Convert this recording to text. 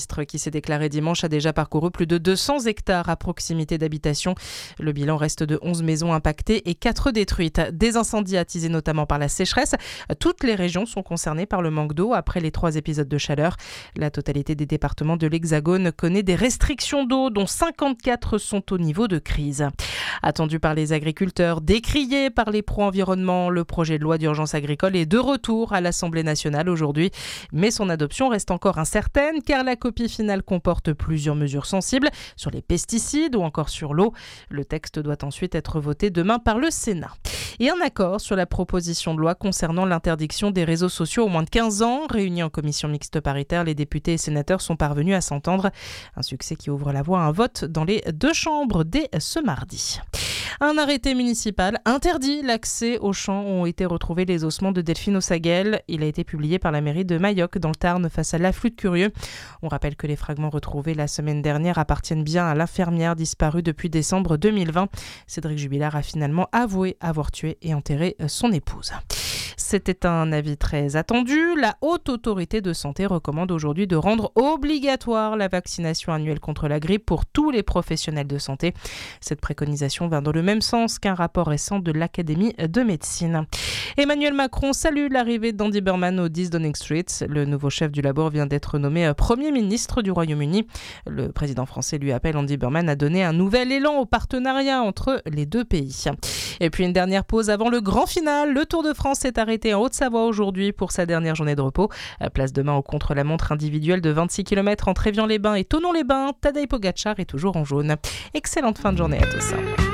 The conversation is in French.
Qui s'est déclaré dimanche a déjà parcouru plus de 200 hectares à proximité d'habitations. Le bilan reste de 11 maisons impactées et 4 détruites. Des incendies attisés notamment par la sécheresse. Toutes les régions sont concernées par le manque d'eau après les 3 épisodes de chaleur. La totalité des départements de l'Hexagone connaît des restrictions d'eau, dont 54 sont au niveau de crise. Attendu par les agriculteurs, décrié par les pro-environnement, le projet de loi d'urgence agricole est de retour à l'Assemblée nationale aujourd'hui. Mais son adoption reste encore incertaine car la copie finale comporte plusieurs mesures sensibles sur les pesticides ou encore sur l'eau. Le texte doit ensuite être voté demain par le Sénat. Et un accord sur la proposition de loi concernant l'interdiction des réseaux sociaux aux moins de 15 ans. Réunis en commission mixte paritaire, les députés et sénateurs sont parvenus à s'entendre. Un succès qui ouvre la voie à un vote dans les 2 chambres dès ce mardi. Un arrêté municipal interdit l'accès aux champs où ont été retrouvés les ossements de Delphine Ossagel. Il a été publié par la mairie de Mayoc dans le Tarn face à l'afflux de curieux. On rappelle que les fragments retrouvés la semaine dernière appartiennent bien à l'infirmière disparue depuis décembre 2020. Cédric Jubilard a finalement avoué avoir tué et enterré son épouse. C'était un avis très attendu. La Haute Autorité de Santé recommande aujourd'hui de rendre obligatoire la vaccination annuelle contre la grippe pour tous les professionnels de santé. Cette préconisation va dans le même sens qu'un rapport récent de l'Académie de médecine. Emmanuel Macron salue l'arrivée d'Andy Burnham au 10 Downing Street. Le nouveau chef du labo vient d'être nommé Premier ministre du Royaume-Uni. Le président français lui appelle Andy Burnham à donner un nouvel élan au partenariat entre les 2 pays. Et puis une dernière pause avant le grand final. Le Tour de France s'est arrêté en Haute-Savoie aujourd'hui pour sa dernière journée de repos. Place demain au contre-la-montre individuel de 26 km entre Évian-les-Bains et Thonon-les-Bains. Tadej Pogacar est toujours en jaune. Excellente fin de journée à tous.